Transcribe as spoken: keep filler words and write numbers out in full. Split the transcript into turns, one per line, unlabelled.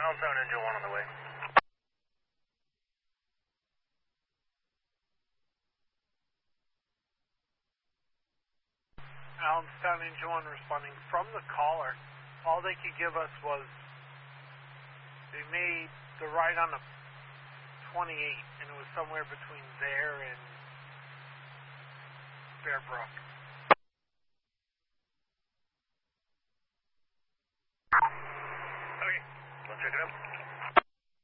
Allentown Engine one on the way.
Allentown Engine one responding from the caller. All they could give us was they made the ride on the twenty-eight, and it was somewhere between there and Bear Brook.